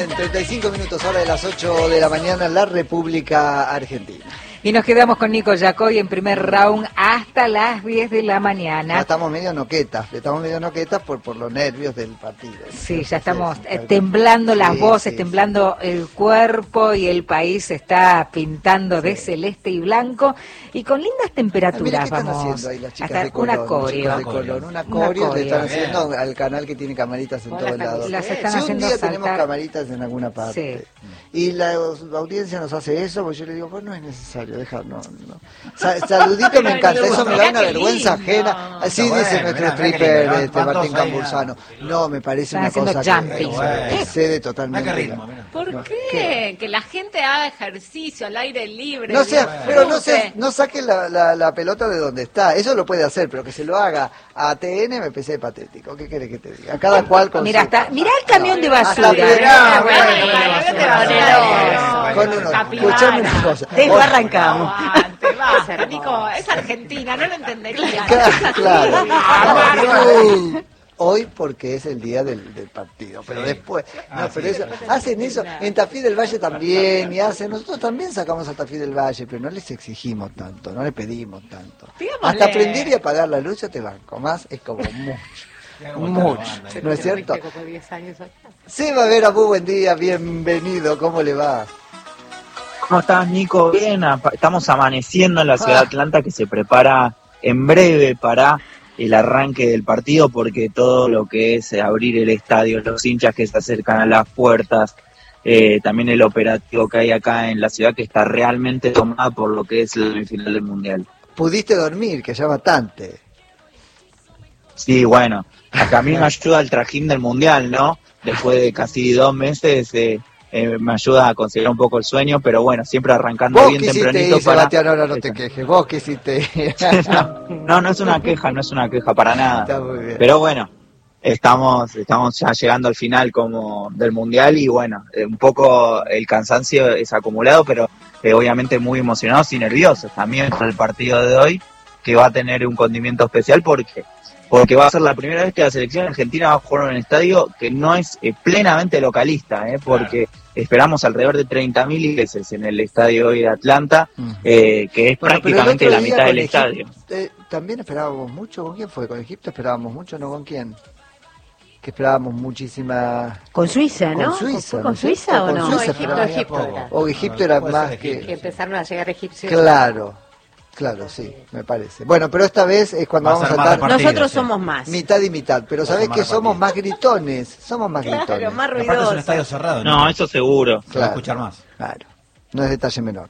bien, 35 minutos, hora de las 8 de la mañana en la República Argentina. Y nos quedamos con Nico Yacoy en primer round hasta las 10 de la mañana. Ya estamos medio noquetas por los nervios del partido. Sí, ya estamos temblando las voces, temblando el cuerpo y el país se está pintando de celeste y blanco y con lindas temperaturas. Mira, ¿qué están vamos haciendo ahí las chicas hasta de Colón? una coreo le están haciendo al canal que tiene camaritas en todos lados. Las están si un haciendo día saltar. tenemos camaritas en alguna parte. Sí. Y la audiencia nos hace eso, pues yo le digo, pues no es necesario, dejar, no. Saludito me encanta, eso me da una vergüenza ajena. Así dice nuestro stripper Martín Cambursano. No, me parece una cosa que excede totalmente. ¿Por qué? Que la gente haga ejercicio al aire libre. No sea, pero no saque la pelota de donde está. Eso lo puede hacer, pero que se lo haga a TN me parece patético. ¿Qué querés que te diga? Cada cual con mirá el camión de basura. Escuchame una cosa. Desbarrancamos. Basta, Nico, es Argentina, no lo entendería. Claro. Hoy porque es el día del partido, pero después, pero eso, hacen eso, en Tafí del Valle también, nosotros también sacamos a Tafí del Valle, pero no les exigimos tanto, no les pedimos tanto. Hasta aprender y apagar la luz yo te banco, más es como mucho, ¿no es cierto? Seba Vera, buen día, bienvenido, ¿cómo le va? ¿Cómo estás, Nico? Bien, estamos amaneciendo en la ciudad de Atlanta que se prepara en breve para el arranque del partido porque todo lo que es abrir el estadio, los hinchas que se acercan a las puertas, también el operativo que hay acá en la ciudad que está realmente tomada por lo que es la semifinal del Mundial. ¿Pudiste dormir? Que ya bastante. Sí, bueno, acá a mí me ayuda el trajín del Mundial, ¿no? Después de casi 2 meses... me ayuda a conseguir un poco el sueño, pero bueno, siempre arrancando bien tempranito. Sebastián, ahora no te quejes, vos que hiciste. No es una queja para nada. Está muy bien. Pero bueno, estamos ya llegando al final como del Mundial y bueno, un poco el cansancio es acumulado, pero obviamente muy emocionados y nerviosos también por el partido de hoy, que va a tener un condimento especial porque va a ser la primera vez que la selección argentina va a jugar en un estadio que no es plenamente localista, porque esperamos alrededor de 30.000 ingleses en el estadio hoy de Atlanta, que es prácticamente la mitad del estadio. También esperábamos mucho, ¿con quién fue? ¿Con Egipto esperábamos mucho, no con quién? Que esperábamos muchísima... Con Suiza, ¿no? ¿Con Suiza o no? Con Suiza, Egipto era más que empezaron a llegar egipcios. Claro, sí, me parece. Bueno, pero esta vez es cuando vamos a estar... Nosotros somos más. Mitad y mitad, pero ¿sabés que somos más gritones? Somos más gritones. Más ruidosos. Aparte es un estadio cerrado. No, eso seguro. Se va a escuchar más. Claro, no es detalle menor.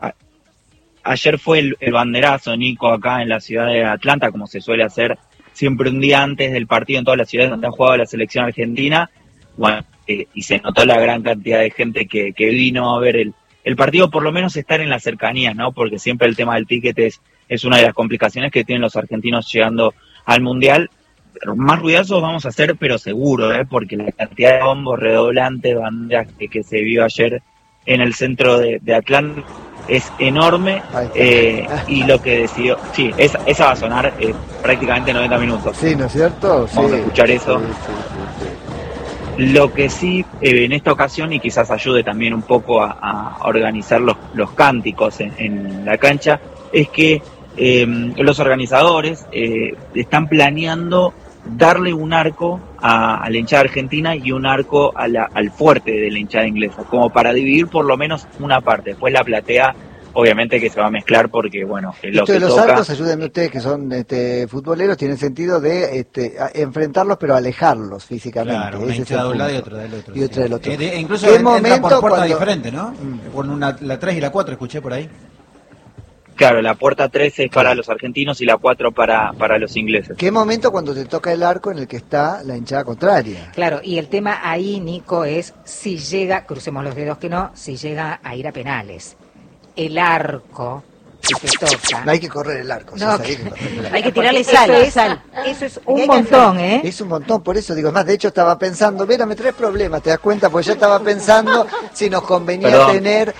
Ayer fue el banderazo, Nico, acá en la ciudad de Atlanta, como se suele hacer siempre un día antes del partido en todas las ciudades donde ha jugado la selección argentina. Bueno, y se notó la gran cantidad de gente que vino a ver el partido, por lo menos estar en las cercanías, ¿no? Porque siempre el tema del ticket es una de las complicaciones que tienen los argentinos llegando al Mundial. Más ruidosos vamos a hacer, pero seguro, porque la cantidad de bombos, redoblantes, banderas que se vio ayer en el centro de Atlanta es enorme, y lo que decidió... Sí, esa va a sonar prácticamente 90 minutos. Sí, ¿no es cierto? Vamos a escuchar eso. Sí. Lo que sí, en esta ocasión, y quizás ayude también un poco a organizar los cánticos en la cancha, es que los organizadores están planeando darle un arco a la hinchada argentina y un arco al fuerte de la hinchada inglesa, como para dividir por lo menos una parte. Después la platea, obviamente que se va a mezclar porque, bueno, lo que los toca... arcos, ayúdenme ustedes que son futboleros, tienen sentido de enfrentarlos pero alejarlos físicamente. Claro, una hinchada de un lado y otra del otro. Y otra del otro. Incluso entra por puertas diferentes, ¿no? Por la 3 y la 4 escuché por ahí. Claro, la puerta 3 es para los argentinos y la 4 para los ingleses. ¿Qué momento cuando te toca el arco en el que está la hinchada contraria? Claro, y el tema ahí, Nico, es si llega, crucemos los dedos que no, si llega a ir a penales. El arco que te toca. No hay que correr el arco. No, hay que tirarle sal. Eso es un montón, ¿eh? Es un montón, por eso digo, más de hecho estaba pensando, Vera, me traes problemas, ¿te das cuenta? Porque yo estaba pensando si nos convenía tener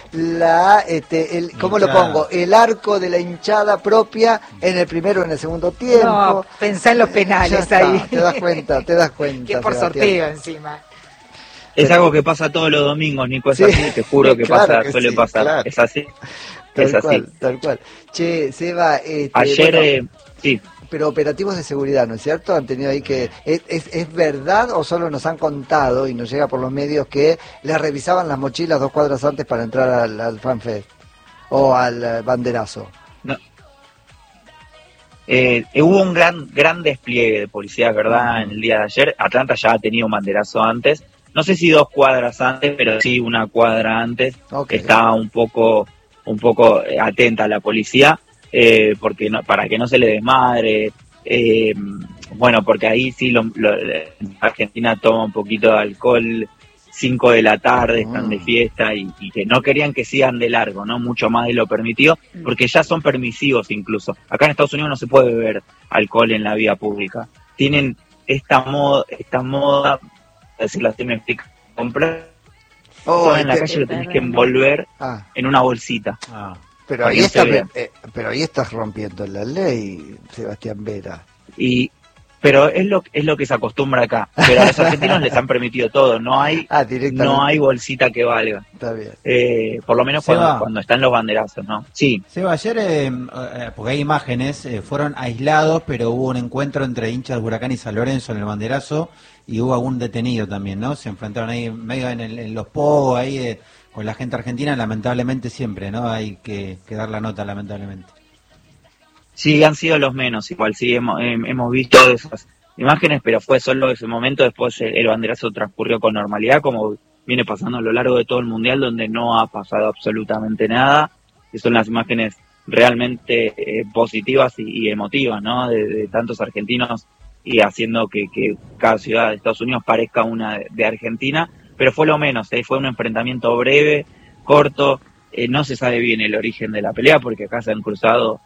¿cómo lo pongo? El arco de la hinchada propia en el primero o en el segundo tiempo. No, pensá en los penales ahí. Te das cuenta. Que por sorteo encima. Es algo que pasa todos los domingos, Nico, es así, te juro que claro pasa, que suele sí, pasar, claro. es así. Tal cual. Che, Seba, Ayer, bueno, sí. pero operativos de seguridad, ¿no es cierto? Han tenido ahí que... ¿Es verdad o solo nos han contado y nos llega por los medios que les revisaban las mochilas 2 cuadras antes para entrar al FanFest o al banderazo? No. Hubo un gran despliegue de policía, ¿verdad? En el día de ayer. Atlanta ya ha tenido un banderazo antes. No sé si 2 cuadras antes, pero sí 1 cuadra antes. Okay. Estaba un poco atenta a la policía, porque para que no se le desmadre. Bueno, porque ahí sí Argentina toma un poquito de alcohol, 5 de la tarde, están de fiesta y que no querían que sigan de largo, ¿no? Mucho más de lo permitido, porque ya son permisivos incluso. Acá en Estados Unidos no se puede beber alcohol en la vía pública. Tienen esta moda, decirlo así, me explico, comprar en la calle lo tenés que envolver en una bolsita. Pero ahí estás rompiendo la ley, Sebastián Vera. Pero es lo que se acostumbra acá. Pero a los argentinos les han permitido todo. No hay bolsita que valga. Está bien. Por lo menos cuando están los banderazos, ¿no? Sí. Seba, ayer, porque hay imágenes, fueron aislados, pero hubo un encuentro entre hinchas del Huracán y San Lorenzo en el banderazo y hubo algún detenido también, ¿no? Se enfrentaron ahí medio en los pogos, ahí con la gente argentina, lamentablemente siempre, ¿no? Hay que dar la nota, lamentablemente. Sí, han sido los menos, igual sí hemos visto esas imágenes, pero fue solo ese momento. Después el banderazo transcurrió con normalidad, como viene pasando a lo largo de todo el Mundial, donde no ha pasado absolutamente nada, y son las imágenes realmente positivas y emotivas, ¿no? De tantos argentinos y haciendo que cada ciudad de Estados Unidos parezca una de Argentina, pero fue lo menos, fue un enfrentamiento breve, corto, no se sabe bien el origen de la pelea, porque acá se han cruzado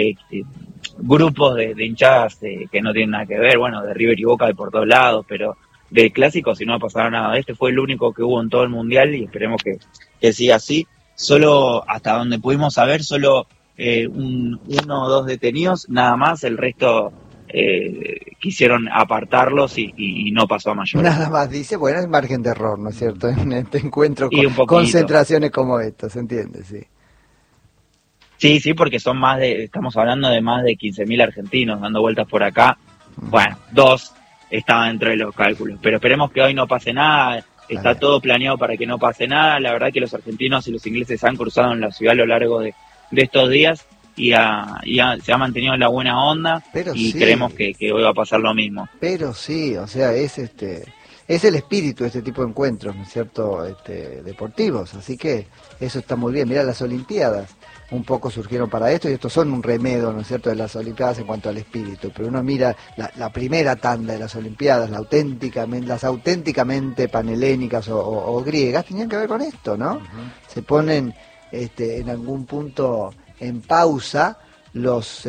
grupos de hinchadas que no tienen nada que ver, bueno, de River y Boca de por todos lados, pero de clásicos si no ha pasado nada. Este fue el único que hubo en todo el Mundial y esperemos que siga así. Solo, hasta donde pudimos saber, solo 1 o 2 detenidos, nada más, el resto quisieron apartarlos y no pasó a mayores. Nada más, dice, bueno, es margen de error, ¿no es cierto? En este encuentro con un concentraciones como esta, ¿se entiende? Sí. Sí, porque son estamos hablando de más de 15.000 argentinos dando vueltas por acá. Bueno, 2 estaban dentro de los cálculos, pero esperemos que hoy no pase nada. Está todo planeado para que no pase nada. La verdad que los argentinos y los ingleses han cruzado en la ciudad a lo largo de estos días y se ha mantenido la buena onda, pero y sí, creemos que hoy va a pasar lo mismo. Pero sí, o sea, es el espíritu de este tipo de encuentros, ¿no es cierto?, deportivos, así que eso está muy bien. Mirá, las Olimpiadas un poco surgieron para esto y estos son un remedio, ¿no es cierto?, de las Olimpiadas en cuanto al espíritu, pero uno mira la primera tanda de las Olimpiadas, las auténticamente panhelénicas o griegas, tenían que ver con esto, ¿no? Uh-huh. Se ponen en algún punto en pausa los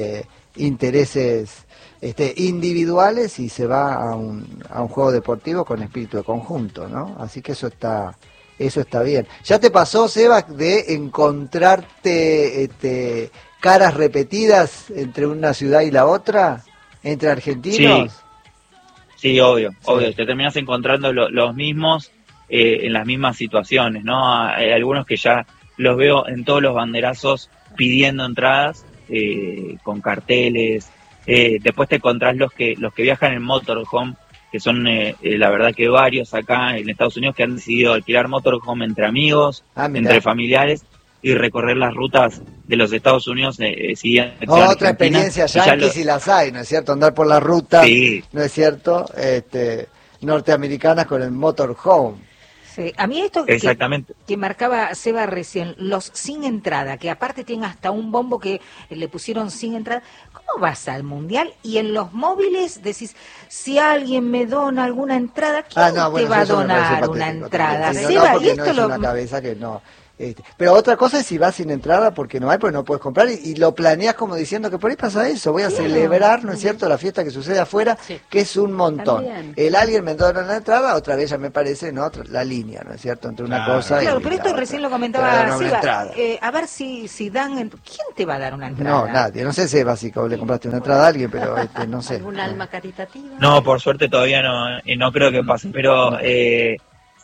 intereses individuales y se va a un juego deportivo con espíritu de conjunto, ¿no? Así que eso está bien. ¿Ya te pasó, Seba, de encontrarte caras repetidas entre una ciudad y la otra, entre argentinos? Sí, obvio. Te terminas encontrando los mismos en las mismas situaciones, ¿no? Hay algunos que ya los veo en todos los banderazos pidiendo entradas con carteles. Después te encontrás los que viajan en motorhome, que son la verdad que varios acá en Estados Unidos que han decidido alquilar motorhome entre amigos, entre familiares y recorrer las rutas de los Estados Unidos siguiendo otra experiencia yanquis y las hay, ¿no es cierto? Andar por las rutas, sí, ¿no es cierto? Norteamericanas con el motorhome. Sí. A mí esto que marcaba Seba recién, los sin entrada, que aparte tienen hasta un bombo que le pusieron sin entrada. ¿Cómo vas al Mundial? Y en los móviles decís, si alguien me dona alguna entrada, ¿quién te va a donar una entrada? Seba, y esto es una cabeza que no... pero otra cosa es si vas sin entrada porque no puedes comprar y lo planeas como diciendo que por ahí pasa eso, voy a celebrar, ¿no es cierto?, la fiesta que sucede afuera, que es un montón. También. El alguien me dona la entrada, otra vez ya me parece, ¿no?, la línea, ¿no es cierto?, entre una cosa y pero esto recién lo comentaba Seba, a ver si dan, ¿quién te va a dar una entrada? No, nadie, no sé, Seba, si le compraste una entrada a alguien, pero no sé. ¿Algún alma caritativa? No, por suerte todavía no creo que pase, pero...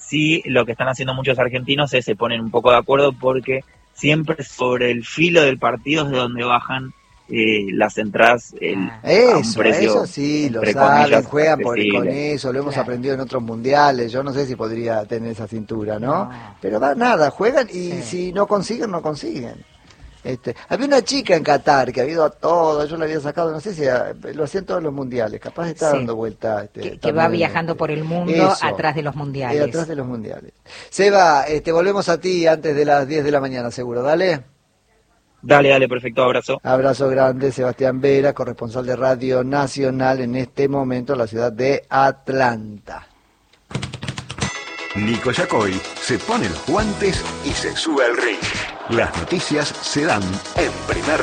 sí, lo que están haciendo muchos argentinos es se ponen un poco de acuerdo porque siempre sobre el filo del partido es de donde bajan las entradas a un precio, eso sí, lo saben, juegan con eso, lo hemos aprendido en otros mundiales. Yo no sé si podría tener esa cintura, ¿no? Pero nada, juegan y si no consiguen, no consiguen. Había una chica en Qatar que ha ido a todo, yo la había sacado, no sé si lo hacían todos los mundiales, capaz está dando vuelta. Que va viajando por el mundo atrás de los mundiales. Atrás de los mundiales. Seba, volvemos a ti antes de las 10 de la mañana, seguro, dale. Dale, perfecto, abrazo. Abrazo grande, Sebastián Vera, corresponsal de Radio Nacional en este momento en la ciudad de Atlanta. Nico Yacoy se pone los guantes y se sube al ring. Las noticias se dan en primer